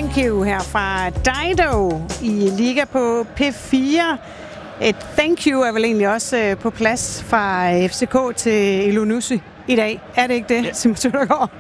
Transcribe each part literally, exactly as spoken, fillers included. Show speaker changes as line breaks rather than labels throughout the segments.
thank you her fra Dido i Liga på P fire. Et thank you er vel egentlig også på plads fra F C K til Elyounoussi i dag. Er det ikke det, ja. Simon Søndergaard?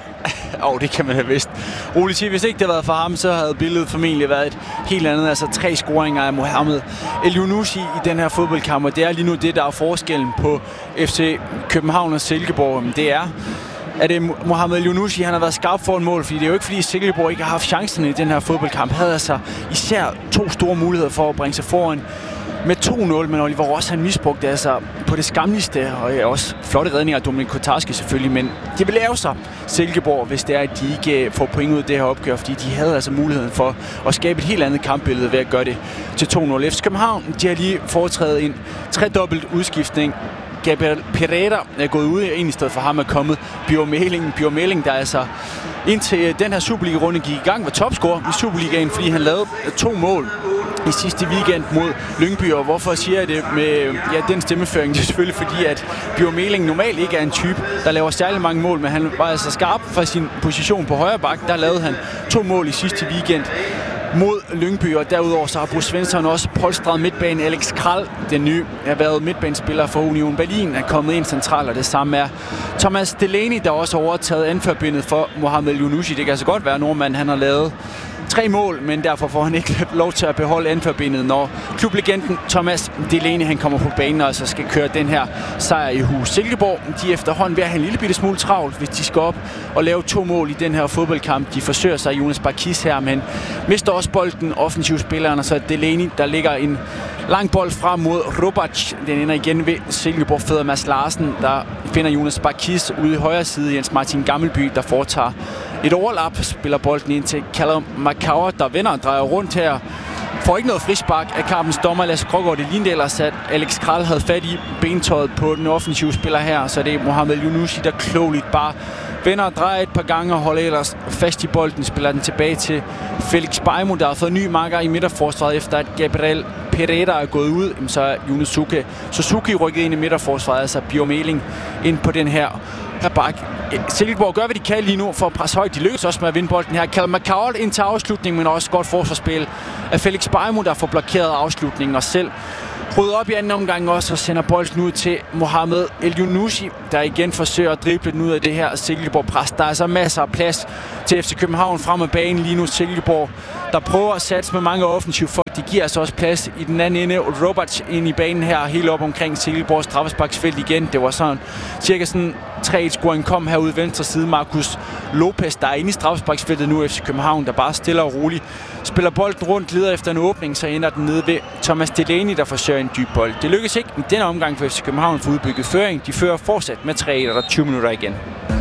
Åh, oh, det kan man have vidst. Roligt sige, hvis ikke det havde været for ham, så havde billedet formentlig været et helt andet. Altså tre scoringer af Mohamed Elyounoussi i den her fodboldkamp, og det er lige nu det, der er forskellen på F C København og Silkeborg. Det er, at det Mohamed Elyounoussi, han har været skarp for en mål, fordi det er jo ikke fordi Silkeborg ikke har haft chancerne i den her fodboldkamp. Havde altså især to store muligheder for at bringe sig foran med to nul, men Oliver Ross han misbrugte altså på det skamligste, og også flotte redninger af Dominik Kotarski selvfølgelig, men de vil lave sig Silkeborg, hvis det er, at de ikke får point ud af det her opgør, fordi de havde altså muligheden for at skabe et helt andet kampbillede ved at gøre det til to nul. F C København, de har lige foretaget en tredobbelt udskiftning. Gabriel Pereira er gået ud, og i stedet for ham er kommet Bjørn Meling. Bjørn Meling, der altså indtil den her Superliga-runde gik i gang, var topscorer i Superligaen, fordi han lavede to mål i sidste weekend mod Lyngby. Og hvorfor siger jeg det med ja, den stemmeføring? Det er selvfølgelig fordi, at Bjørn Meling normalt ikke er en type, der laver særlig mange mål, men han var altså skarp fra sin position på højre bak. Der lavede han to mål i sidste weekend mod Lyngby, og derudover så har Bruce Svensson også polstret midtbanen. Alex Kral, den nye, har været midtbanespiller for Union Berlin, er kommet ind centralt, og det samme er Thomas Delaney, der også har overtaget anførbindet for Mohamed Elyounoussi. Det kan altså godt være, at nordmanden han har lavet tre mål, men derfor får han ikke lov til at beholde anførbindet, når klublegenden Thomas Delaney han kommer på banen og altså skal køre den her sejr i hus. Silkeborg, de er efterhånden ved at have en lille bitte smule travlt, hvis de skal op og lave to mål i den her fodboldkamp. De forsøger sig Jonas Barkis her, men mister også bolden, offensivspilleren, og så Delaney, der ligger en lang bold frem mod Robac. Den ender igen ved Silkeborg fædder Mads Larsen, der finder Jonas Barkis ude i højre side. Jens Martin Gammelby, der foretager et overlap, spiller bolden ind til Callum McCower, der vender og drejer rundt her. Får ikke noget frispark af kampens dommer Lasse Krogård. Det lignede ellers, at Alex Kral havde fat i bentøjet på den offensive spiller her, så det er Mohamed Elyounoussi, der klogeligt bare vender og drejer et par gange og holder ellers fast i bolden, spiller den tilbage til Felix Beimo, der har fået ny marker i midterforsvaret, efter at Gabriel Pereira er gået ud. Så er Yunosuke Suzuki rykket ind i midterforsvaret, altså Bjørn Meling ind på den her bak. Silkeborg gør, hvad de kan lige nu for at presse højt. De lykkes også med at vinde bolden her. Callum McCower ind til afslutningen, men også godt forsvarsspil af Felix Beimo, der får blokeret afslutningen og selv rydder op i anden omgang også og sender bolden ud til Mohamed Elyounoussi, der igen forsøger at drible den ud af det her Silkeborg-pres. Der er altså masser af plads til F C København frem af banen lige nu. Silkeborg, der prøver at satse med mange offensive folk. De giver altså også plads i den anden ende. Robac ind i banen her, helt op omkring Silkeborgs straffesparksfelt igen. Det var sådan cirka sådan tre et-scoring kom herude i venstre side. Marcus Lopez, der er inde i straffesparksfeltet nu, F C København, der bare stille og roligt spiller bolden rundt, leder efter en åbning, så ender den nede ved Thomas Delaney, der forsøger en dyb bold. Det lykkes ikke i denne omgang for F C København for udbygget føring. De fører fortsat med tre et, og der er tyve minutter igen.